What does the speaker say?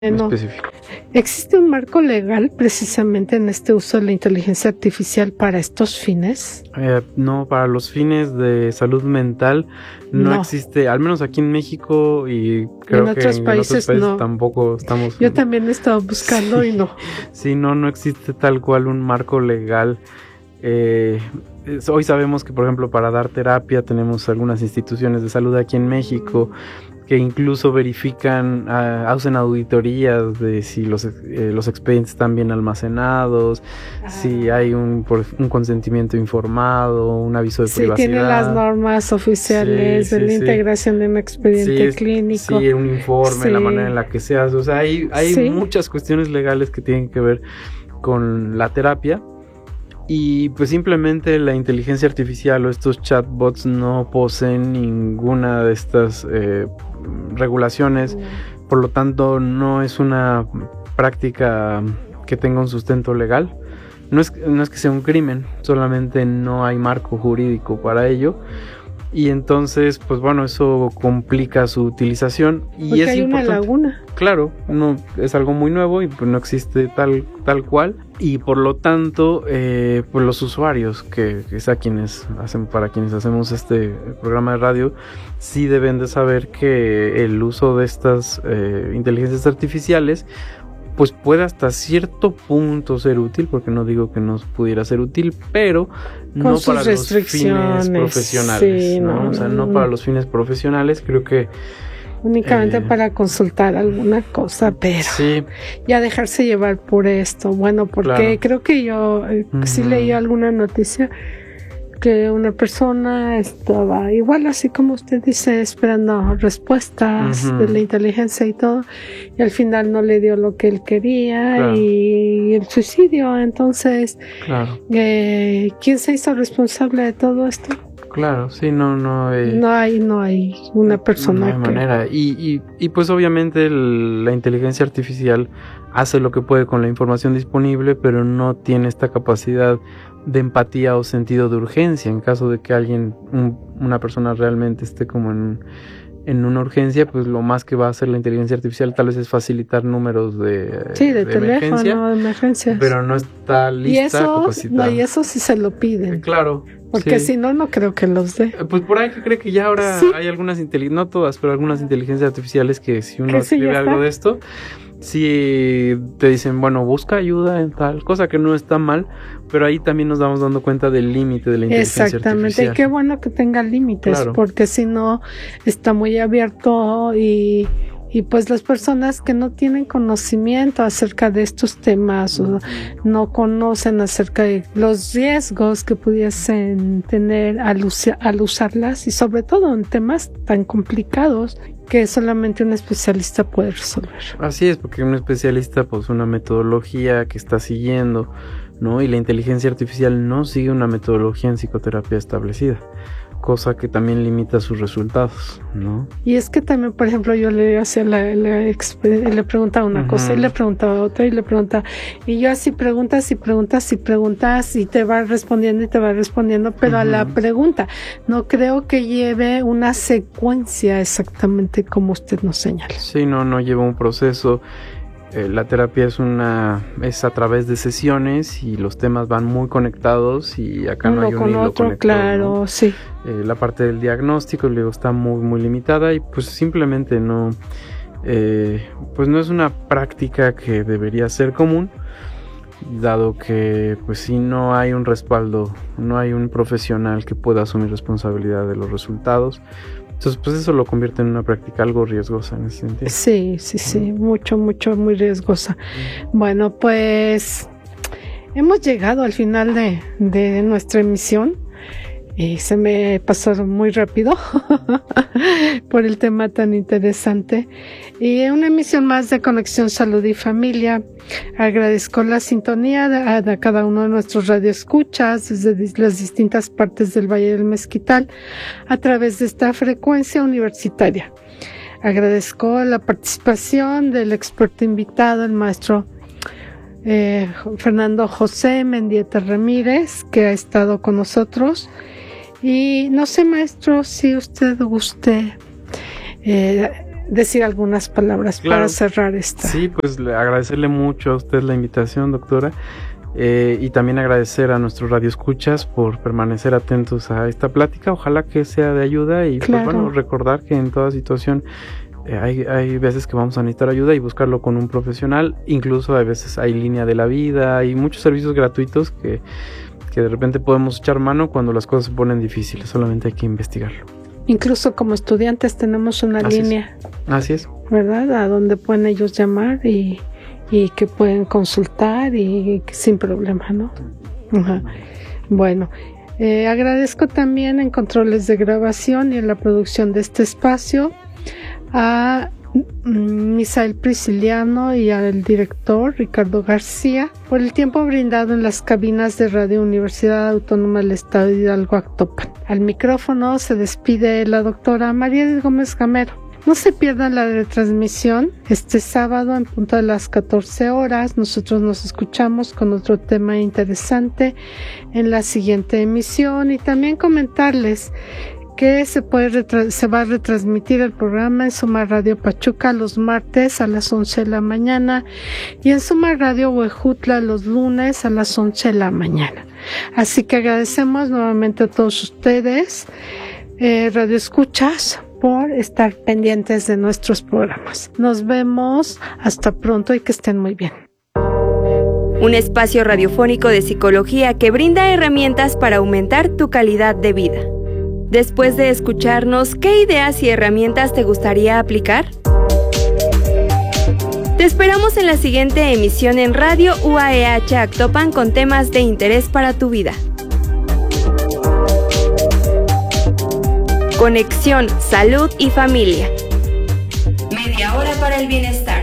No. específico. ¿Existe un marco legal precisamente en este uso de la inteligencia artificial para estos fines? No, para los fines de salud mental no existe, al menos aquí en México y creo que en otros países no. Tampoco estamos... Yo también he estado buscando y no. Sí, no existe tal cual un marco legal. Hoy sabemos que, por ejemplo, para dar terapia tenemos algunas instituciones de salud aquí en México que incluso verifican, hacen auditorías de si los expedientes están bien almacenados, si hay un consentimiento informado, un aviso de privacidad. Sí, tiene las normas oficiales de la integración de un expediente clínico. Sí, un informe, la manera en la que se hace. O sea, hay muchas cuestiones legales que tienen que ver con la terapia. Y pues simplemente la inteligencia artificial o estos chatbots no poseen ninguna de estas regulaciones, por lo tanto no es una práctica que tenga un sustento legal. No es que sea un crimen, solamente no hay marco jurídico para ello. Y entonces, pues bueno, eso complica su utilización. Y porque es hay importante. Una laguna. Claro, no es algo muy nuevo y pues no existe tal cual. Y por lo tanto, pues los usuarios, que es para quienes hacemos este programa de radio, sí deben de saber que el uso de estas inteligencias artificiales pues puede hasta cierto punto ser útil, porque no digo que no pudiera ser útil, pero no para los fines profesionales, sí, ¿no? O sea, no para los fines profesionales, creo que únicamente para consultar alguna cosa, pero ya dejarse llevar por esto, bueno, porque creo que yo sí leí alguna noticia que una persona estaba igual así como usted dice, esperando respuestas de la inteligencia y todo, y al final no le dio lo que él quería y el suicidio. Entonces, ¿quién se hizo responsable de todo esto? Claro, sí, no hay una persona. No hay manera. Y pues obviamente la inteligencia artificial hace lo que puede con la información disponible, pero no tiene esta capacidad de empatía o sentido de urgencia. En caso de que una persona realmente esté como en una urgencia, pues lo más que va a hacer la inteligencia artificial tal vez es facilitar números de teléfono, de emergencias, pero no está lista, capacitada. Y eso sí se lo piden. Claro. Porque si no creo que los dé. Pues por ahí que cree que ya ahora hay algunas no todas, pero algunas inteligencias artificiales que si uno escribe algo de esto, sí te dicen, bueno, busca ayuda en tal cosa, que no está mal, pero ahí también nos vamos dando cuenta del límite de la inteligencia artificial. Exactamente, y qué bueno que tenga límites, porque si no está muy abierto y pues las personas que no tienen conocimiento acerca de estos temas o no conocen acerca de los riesgos que pudiesen tener al usarlas, y sobre todo en temas tan complicados que solamente un especialista puede resolver. Así es, porque un especialista pues una metodología que está siguiendo, ¿no? Y la inteligencia artificial no sigue una metodología en psicoterapia establecida, cosa que también limita sus resultados, ¿no? Y es que también, por ejemplo, yo le preguntaba una cosa y le preguntaba otra y le preguntaba, y yo así preguntas y te va respondiendo, pero a la pregunta no creo que lleve una secuencia exactamente como usted nos señala. Sí, no lleva un proceso. La terapia es a través de sesiones y los temas van muy conectados y acá no hay un hilo conectado. Claro, ¿no? Sí. La parte del diagnóstico luego está muy muy limitada y pues simplemente pues no es una práctica que debería ser común, dado que pues si no hay un respaldo, no hay un profesional que pueda asumir responsabilidad de los resultados. Entonces, pues eso lo convierte en una práctica algo riesgosa en ese sentido. Sí, mucho, muy riesgosa. Bueno, pues hemos llegado al final de nuestra emisión. Se me pasó muy rápido por el tema tan interesante. Y una emisión más de Conexión Salud y Familia. Agradezco la sintonía de cada uno de nuestros radioescuchas desde las distintas partes del Valle del Mezquital a través de esta frecuencia universitaria. Agradezco la participación del experto invitado, el maestro Fernando José Mendieta Ramírez, que ha estado con nosotros. Y no sé, maestro, si usted guste decir algunas palabras para cerrar esta. Sí, pues agradecerle mucho a usted la invitación, doctora, y también agradecer a nuestros radioescuchas por permanecer atentos a esta plática. Ojalá que sea de ayuda y pues bueno, recordar que en toda situación hay veces que vamos a necesitar ayuda y buscarlo con un profesional. Incluso a veces hay línea de la vida, hay muchos servicios gratuitos que de repente podemos echar mano cuando las cosas se ponen difíciles. Solamente hay que investigarlo. Incluso como estudiantes tenemos una línea. Así es. ¿Verdad? A donde pueden ellos llamar y que pueden consultar y sin problema, ¿no? Ajá. Bueno, agradezco también en controles de grabación y en la producción de este espacio a Misael Prisciliano y al director Ricardo García por el tiempo brindado en las cabinas de Radio Universidad Autónoma del Estado de Hidalgo, Actopan. Al micrófono se despide la doctora María Edith Gómez Gamero. No se pierdan la retransmisión este sábado en punto de las 14 horas. Nosotros nos escuchamos con otro tema interesante en la siguiente emisión, y también comentarles que se va a retransmitir el programa en Suma Radio Pachuca los martes a las 11 de la mañana y en Suma Radio Huejutla los lunes a las 11 de la mañana. Así que agradecemos nuevamente a todos ustedes, Radio Escuchas, por estar pendientes de nuestros programas. Nos vemos, hasta pronto y que estén muy bien. Un espacio radiofónico de psicología que brinda herramientas para aumentar tu calidad de vida. Después de escucharnos, ¿qué ideas y herramientas te gustaría aplicar? Te esperamos en la siguiente emisión en Radio UAEH Actopan con temas de interés para tu vida. Conexión, salud y familia. Media hora para el bienestar.